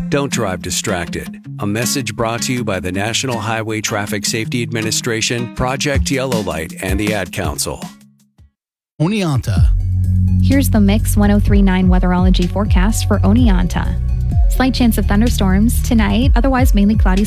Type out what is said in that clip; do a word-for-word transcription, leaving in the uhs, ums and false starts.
Don't drive distracted. A message brought to you by the National Highway Traffic Safety Administration, Project Yellow Light, and the Ad Council. Oneonta. Here's the Mix one oh three point nine weatherology forecast for Oneonta. Slight chance of thunderstorms tonight, otherwise mainly cloudy